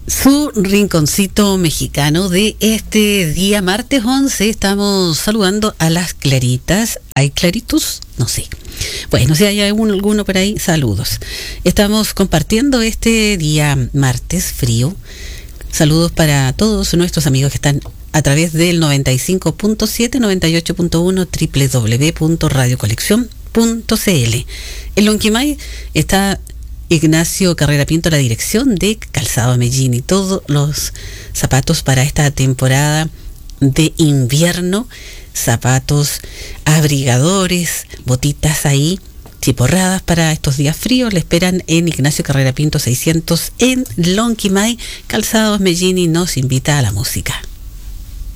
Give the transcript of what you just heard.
Su rinconcito mexicano de este día martes 11. Estamos saludando a las claritas. ¿Hay claritos? No sé. Bueno, si hay alguno por ahí, saludos. Estamos compartiendo este día martes frío. Saludos para todos nuestros amigos que están a través del 95.7, 98.1, www.radiocolección.cl. En Lonquimay está Ignacio Carrera Pinto, la dirección de Calzado Medellín y todos los zapatos para esta temporada de invierno, zapatos abrigadores, botitas ahí, chiporradas para estos días fríos. Le esperan en Ignacio Carrera Pinto 600 en Lonquimay. Calzados Medellín nos invita a la música.